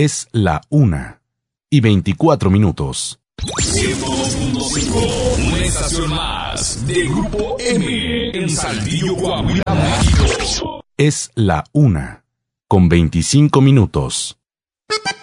Es la 1:24. 102.5, una estación más de Grupo M en Saltillo, Coahuila, México. Es la 1:25.